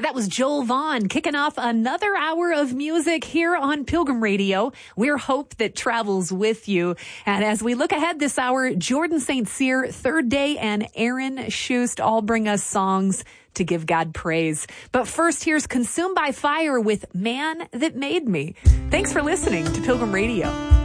That was Joel Vaughn kicking off another hour of music here on Pilgrim Radio. We're hope that travels with you. And as we look ahead this hour, Jordan St. Cyr, Third Day, and Aaron Schust all bring us songs to give God praise. But first, here's Consumed by Fire with Man That Made Me. Thanks for listening to Pilgrim Radio.